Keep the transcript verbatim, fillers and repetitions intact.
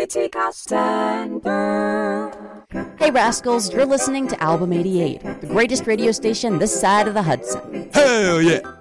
City Castander. Hey rascals, you're listening to Album eighty-eight, the greatest radio station this side of the Hudson. Hell yeah!